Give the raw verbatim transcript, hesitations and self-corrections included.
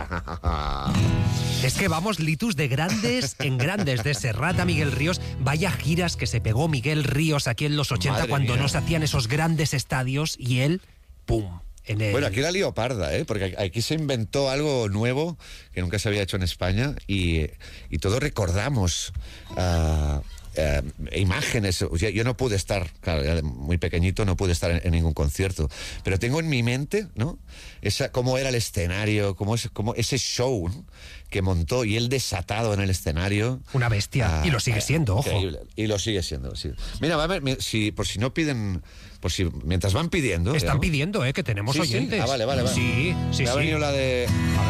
Es que vamos, Litus, de grandes en grandes, de Serrat a Miguel Ríos. Vaya giras que se pegó Miguel Ríos aquí en los ochenta, Madre cuando mía. no se hacían esos grandes estadios, y él, ¡pum! En el... Bueno, aquí la lío parda, ¿eh? Porque aquí se inventó algo nuevo que nunca se había hecho en España y, y todos recordamos uh, uh, imágenes. O sea, yo no pude estar, claro, era muy pequeñito, no pude estar en, en ningún concierto, pero tengo en mi mente, ¿no? Esa, cómo era el escenario, cómo, es, cómo ese show, ¿no?, que montó, y él desatado en el escenario. Una bestia. Ah, y lo sigue siendo, ojo. Increíble. Y lo sigue siendo, sí. Mira, va a ver, si, por si no piden, por si mientras van pidiendo. Están digamos. pidiendo, ¿eh? Que tenemos Sí, sí. oyentes. Ah, vale, vale, vale. Sí, sí, Me ha sí. venido la de...